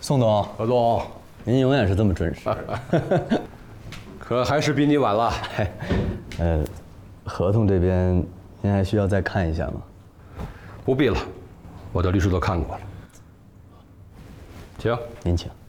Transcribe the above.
宋总， 何总， 您永远是这么准时。 可还是比你晚了。 合同这边您还需要再看一下吗？ 不必了，我的律师都看过了。请。 您请。